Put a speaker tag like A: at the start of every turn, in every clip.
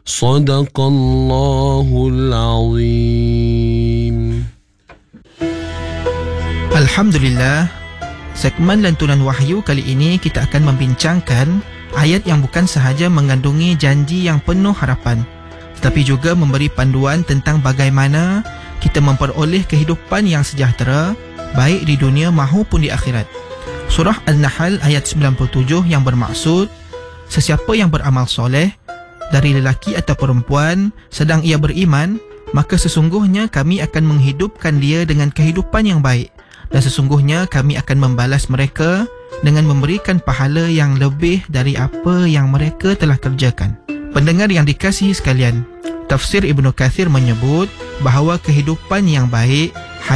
A: Sadaqallahul Azim.
B: Alhamdulillah, segmen Lantunan Wahyu kali ini kita akan membincangkan ayat yang bukan sahaja mengandungi janji yang penuh harapan, tetapi juga memberi panduan tentang bagaimana kita memperoleh kehidupan yang sejahtera, baik di dunia maupun di akhirat. Surah An-Nahl ayat 97 yang bermaksud, sesiapa yang beramal soleh dari lelaki atau perempuan sedang ia beriman, maka sesungguhnya kami akan menghidupkan dia dengan kehidupan yang baik, dan sesungguhnya kami akan membalas mereka dengan memberikan pahala yang lebih dari apa yang mereka telah kerjakan. Pendengar yang dikasihi sekalian, tafsir Ibnu Katsir menyebut bahawa kehidupan yang baik,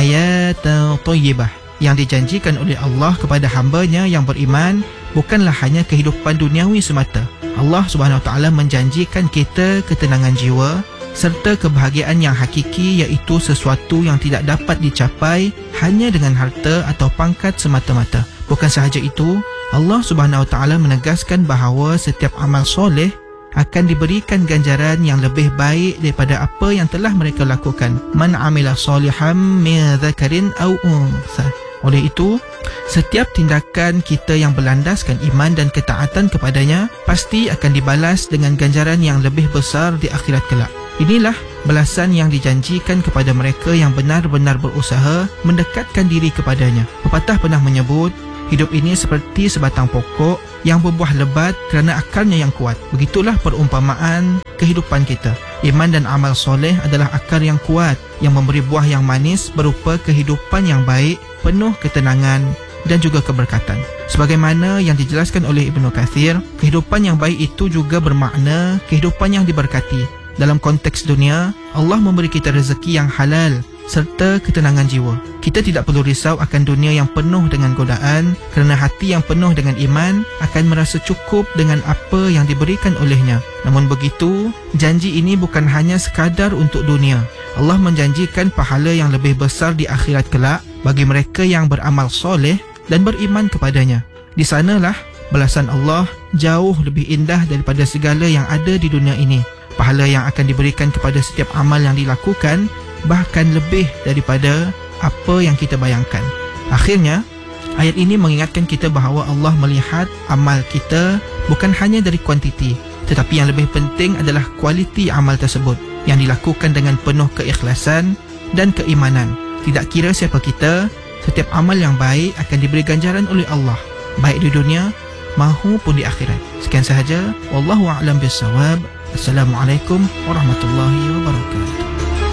B: hayatan thayyibah, yang dijanjikan oleh Allah kepada hamba-Nya yang beriman bukanlah hanya kehidupan duniawi semata. Allah Subhanahu Wa Taala menjanjikan kita ketenangan jiwa serta kebahagiaan yang hakiki, iaitu sesuatu yang tidak dapat dicapai hanya dengan harta atau pangkat semata-mata. Bukan sahaja itu, Allah Subhanahu Wa Taala menegaskan bahawa setiap amal soleh akan diberikan ganjaran yang lebih baik daripada apa yang telah mereka lakukan. Man amila solihan min dzakarin aw untha. Oleh itu, setiap tindakan kita yang berlandaskan iman dan ketaatan kepadanya pasti akan dibalas dengan ganjaran yang lebih besar di akhirat kelak. Inilah balasan yang dijanjikan kepada mereka yang benar-benar berusaha mendekatkan diri kepadanya. Pepatah pernah menyebut, hidup ini seperti sebatang pokok yang berbuah lebat kerana akarnya yang kuat. Begitulah perumpamaan kehidupan kita. Iman dan amal soleh adalah akar yang kuat yang memberi buah yang manis berupa kehidupan yang baik, penuh ketenangan dan juga keberkatan. Sebagaimana yang dijelaskan oleh Ibnu Katsir, kehidupan yang baik itu juga bermakna kehidupan yang diberkati. Dalam konteks dunia, Allah memberi kita rezeki yang halal serta ketenangan jiwa. Kita tidak perlu risau akan dunia yang penuh dengan godaan, kerana hati yang penuh dengan iman akan merasa cukup dengan apa yang diberikan olehnya. Namun begitu, janji ini bukan hanya sekadar untuk dunia. Allah menjanjikan pahala yang lebih besar di akhirat kelak bagi mereka yang beramal soleh dan beriman kepadanya. Di sanalah balasan Allah jauh lebih indah daripada segala yang ada di dunia ini. Pahala yang akan diberikan kepada setiap amal yang dilakukan bahkan lebih daripada apa yang kita bayangkan. Akhirnya, ayat ini mengingatkan kita bahawa Allah melihat amal kita bukan hanya dari kuantiti, tetapi yang lebih penting adalah kualiti amal tersebut yang dilakukan dengan penuh keikhlasan dan keimanan. Tidak kira siapa kita, setiap amal yang baik akan diberi ganjaran oleh Allah, baik di dunia maupun di akhirat. Sekian sahaja. Wallahu a'lam bissawab. Assalamualaikum warahmatullahi wabarakatuh.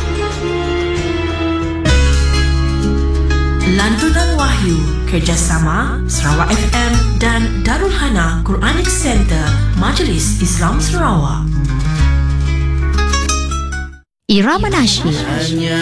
C: Lantunan Wahyu kerjasama Sarawak FM dan Darul Hana Quranic Center Majlis Islam Sarawak.
D: Irama Nasyid.